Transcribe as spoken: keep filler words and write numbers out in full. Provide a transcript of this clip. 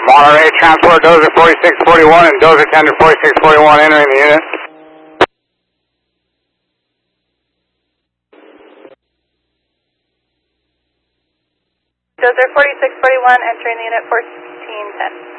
Monterey Transport, Dozer forty-six forty-one and Dozer Tender forty-six forty-one entering the unit. Dozer forty-six forty-one entering the unit fourteen ten.